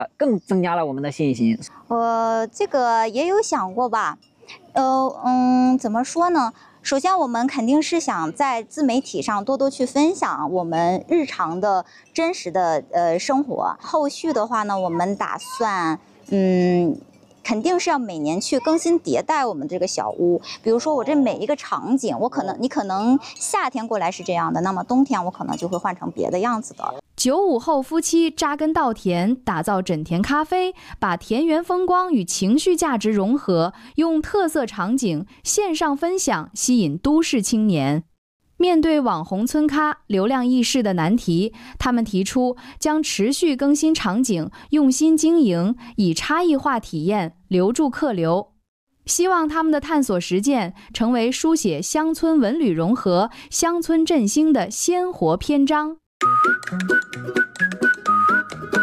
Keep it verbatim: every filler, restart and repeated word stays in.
更增加了我们的信心。 我这个也有想过吧，呃嗯，怎么说呢？首先，我们肯定是想在自媒体上多多去分享我们日常的真实的呃生活。后续的话呢，我们打算嗯。肯定是要每年去更新迭代我们这个小屋，比如说我这每一个场景，我可能你可能夏天过来是这样的，那么冬天我可能就会换成别的样子的。 九五后夫妻扎根稻田，打造枕田咖啡，把田园风光与情绪价值融合，用特色场景线上分享，吸引都市青年。面对网红村咖流量易逝的难题，他们提出将持续更新场景，用心经营，以差异化体验留住客流。希望他们的探索实践成为书写乡村文旅融合、乡村振兴的鲜活篇章。